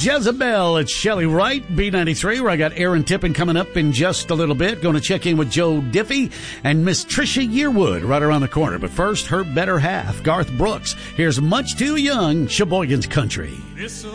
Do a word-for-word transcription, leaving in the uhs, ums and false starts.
Jezebel. It's Shelley Wright, B ninety-three, where I got Aaron Tippin coming up in just a little bit. Going to check in with Joe Diffie and Miss Trisha Yearwood right around the corner. But first, her better half, Garth Brooks. Here's Much Too Young, Sheboygan's Country. This